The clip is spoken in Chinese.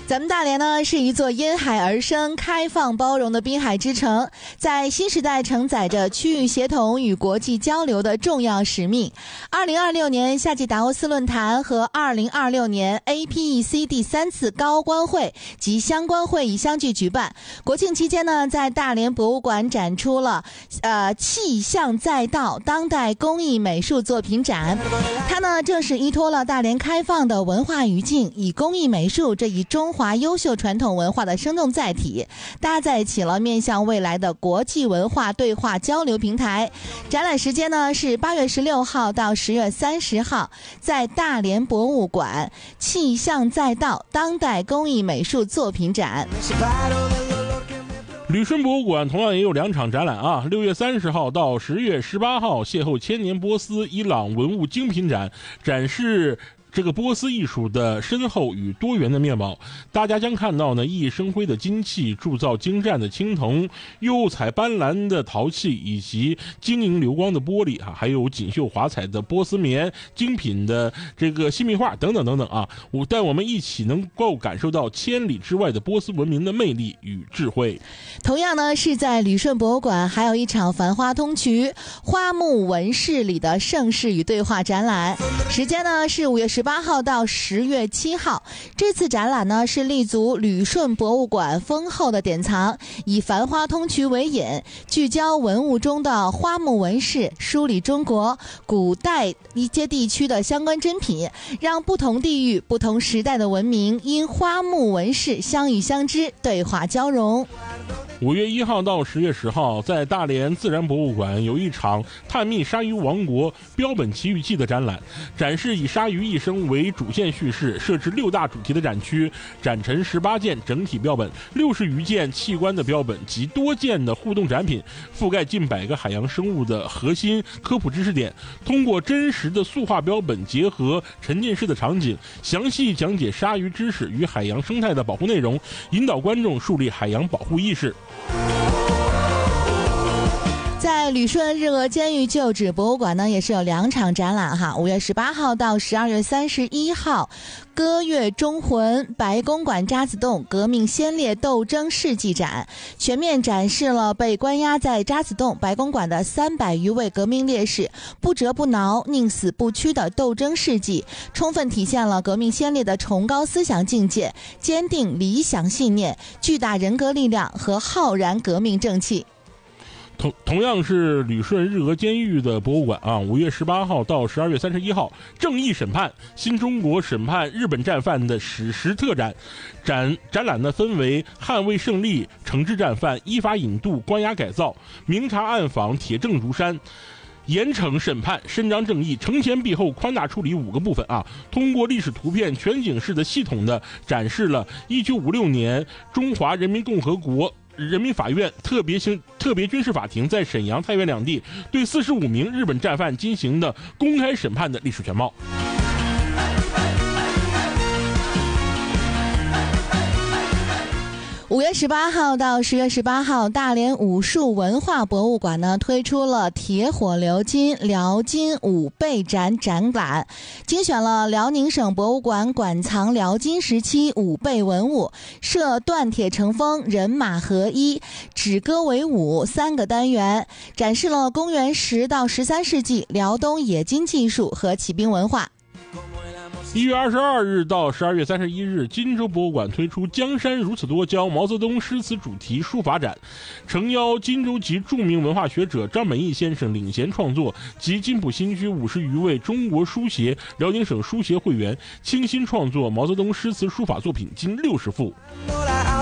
咱们大连呢是一座因海而生、开放包容的滨海之城，在新时代承载着区域协同与国际交流的重要使命。2026年夏季达沃斯论坛和2026年 APEC 第3次高官会及相关会议相继举办。国庆期间呢，在大连博物馆展出了气象再道当代工艺美术作品展，它呢正是依托了大连开放的文化语境，以工艺美术这一中华优秀传统文化的生动载体，搭载起了面向未来的国际文化对话交流平台。展览时间呢是8月16号到10月30号，在大连博物馆气象再道当代工艺美术作品展。 旅顺博物馆同样也有2场展览啊，6月30号到10月18号，邂逅千年波斯伊朗文物精品展，展示这个波斯艺术的深厚与多元的面貌。大家将看到呢熠熠生辉的金器、铸造精湛的青铜、釉彩斑斓的陶器，以及晶莹流光的玻璃啊，还有锦绣华彩的波斯棉、精品的这个细密画等等等等啊。带我们一起能够感受到千里之外的波斯文明的魅力与智慧。 同样呢是在旅顺博物馆还有一场繁花通衢花木纹饰里的盛世与对话展览，时间呢是5月18号到10月7号。这次展览呢是立足旅顺博物馆丰厚的典藏，以繁花通衢为引，聚焦文物中的花木纹饰，梳理中国古代一些地区的相关珍品，让不同地域、不同时代的文明因花木纹饰相遇相知，对话交融。 5月1号到10月10号，在大连自然博物馆有一场探秘鲨鱼王国标本奇遇记的展览，展示以鲨鱼一生为主线叙事，设置6大主题的展区，展陈18件整体标本、60余件器官的标本及多件的互动展品，覆盖近100个海洋生物的核心科普知识点，通过真实的塑化标本结合沉浸式的场景，详细讲解鲨鱼知识与海洋生态的保护内容，引导观众树立海洋保护意识。 在旅顺日俄监狱旧址博物馆呢，也是有2场展览哈。5月18号到12月31号，歌乐忠魂白公馆渣滓洞革命先烈斗争事迹展，全面展示了被关押在渣滓洞白公馆的300余位革命烈士不折不挠、宁死不屈的斗争事迹，充分体现了革命先烈的崇高思想境界、坚定理想信念、巨大人格力量和浩然革命正气。 同样是旅顺日俄监狱的博物馆啊，5月18号到12月31号，正义审判新中国审判日本战犯的史实特展。展览呢分为捍卫胜利、惩治战犯、依法引渡、关押改造、明察暗访、铁证如山、严惩审判、伸张正义、承前避后、宽大处理5个部分啊。通过历史图片全景式的系统的展示了1956年中华人民共和国人民法院特别军事法庭在沈阳、太原两地对45名日本战犯进行的公开审判的历史全貌。 5月18号到10月18号，大连武术文化博物馆呢推出了铁火鎏金辽金武备展展览，精选了辽宁省博物馆馆藏辽金时期武备文物，设锻铁成锋、人马合一、止戈为武3个单元，展示了公元10到13世纪辽东冶金技术和骑兵文化。 1月22日到12月31日，金州博物馆推出江山如此多娇毛泽东诗词主题书法展，诚邀金州籍著名文化学者张本义先生领衔创作，及金浦新区50余位中国书协、辽宁省书协会员倾心创作毛泽东诗词书法作品近60幅。